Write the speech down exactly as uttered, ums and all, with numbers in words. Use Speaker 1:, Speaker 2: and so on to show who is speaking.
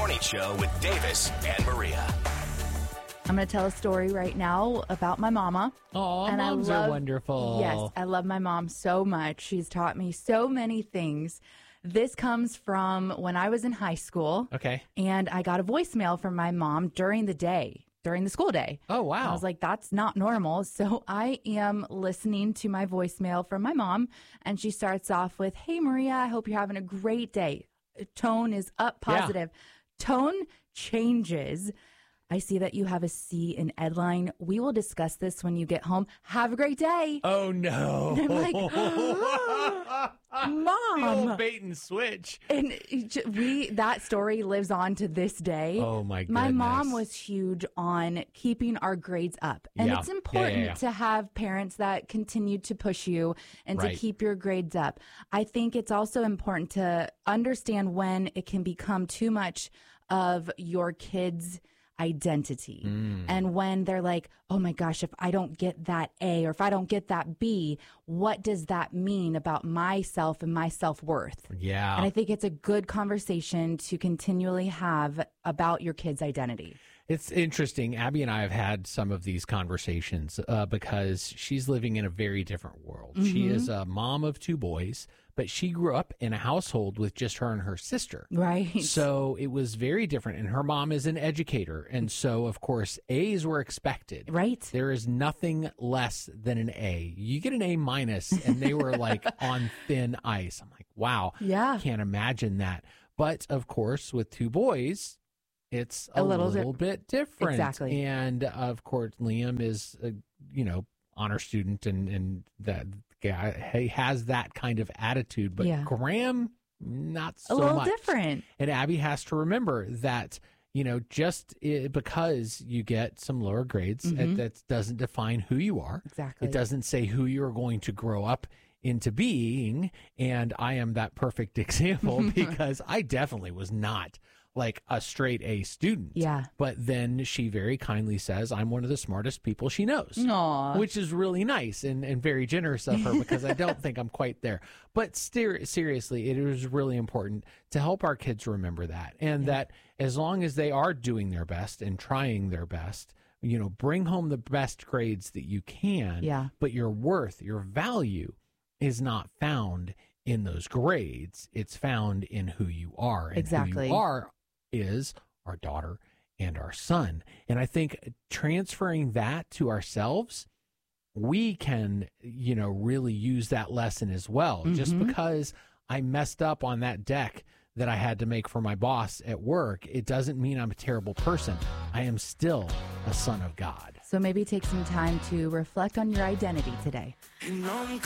Speaker 1: Morning Show with Davis and Maria.
Speaker 2: I'm going to tell a story right now about my mama.
Speaker 3: Oh,
Speaker 2: and
Speaker 3: moms
Speaker 2: I love,
Speaker 3: are wonderful.
Speaker 2: Yes, I love my mom so much. She's taught me so many things. This comes from when I was in high school.
Speaker 3: Okay.
Speaker 2: And I got a voicemail from my mom during the day, during the school day.
Speaker 3: Oh, wow.
Speaker 2: And I was like, that's not normal. So I am listening to my voicemail from my mom, and she starts off with, "Hey, Maria, I hope you're having a great day." Tone is up, positive. Yeah. Tone changes. "I see that you have a C in Edline. We will discuss this when you get home. Have a great day."
Speaker 3: Oh, no.
Speaker 2: And I'm like, oh, Mom.
Speaker 3: The old bait and switch.
Speaker 2: And we that story lives on to this day.
Speaker 3: Oh, my goodness.
Speaker 2: My mom was huge on keeping our grades up. And
Speaker 3: yeah.
Speaker 2: it's important
Speaker 3: yeah, yeah, yeah.
Speaker 2: to have parents that continue to push you and
Speaker 3: right.
Speaker 2: to keep your grades up. I think it's also important to understand when it can become too much of your kids' identity.
Speaker 3: Mm.
Speaker 2: And when they're like, "Oh my gosh, if I don't get that A or if I don't get that B, what does that mean about myself and my self-worth?"
Speaker 3: Yeah.
Speaker 2: And I think it's a good conversation to continually have about your kid's identity.
Speaker 3: It's interesting. Abby and I have had some of these conversations uh, because she's living in a very different world. Mm-hmm. She is a mom of two boys, but she grew up in a household with just her and her sister.
Speaker 2: Right.
Speaker 3: So it was very different. And her mom is an educator. And so, of course, A's were expected.
Speaker 2: Right.
Speaker 3: There is nothing less than an A. You get an A minus, and they were like on thin ice. I'm like, wow.
Speaker 2: Yeah.
Speaker 3: Can't imagine that. But, of course, with two boys, it's a, a little, little di- bit different.
Speaker 2: Exactly.
Speaker 3: And, uh, of course, Liam is, a, you know, honor student, and, and that guy, he has that kind of attitude. But
Speaker 2: yeah.
Speaker 3: Graham, not so
Speaker 2: much. A little
Speaker 3: much.
Speaker 2: different.
Speaker 3: And Abby has to remember that, you know, just it, because you get some lower grades, mm-hmm. it, that doesn't define who you are.
Speaker 2: Exactly.
Speaker 3: It doesn't say who you're going to grow up into being. And I am that perfect example because I definitely was not like a straight A student.
Speaker 2: Yeah.
Speaker 3: But then she very kindly says, I'm one of the smartest people she knows.
Speaker 2: Aww.
Speaker 3: Which is really nice and, and very generous of her because I don't think I'm quite there. But ser- seriously, it is really important to help our kids remember that. And yeah. that as long as they are doing their best and trying their best, you know, bring home the best grades that you can.
Speaker 2: Yeah.
Speaker 3: But your worth, your value is not found in those grades. It's found in who you are. And
Speaker 2: exactly.
Speaker 3: who you are is our daughter and our son. And I think transferring that to ourselves, we can, you know, really use that lesson as well. Mm-hmm. Just because I messed up on that deck that I had to make for my boss at work, it doesn't mean I'm a terrible person. I am still a son of God.
Speaker 2: So maybe take some time to reflect on your identity today.
Speaker 4: Y nunca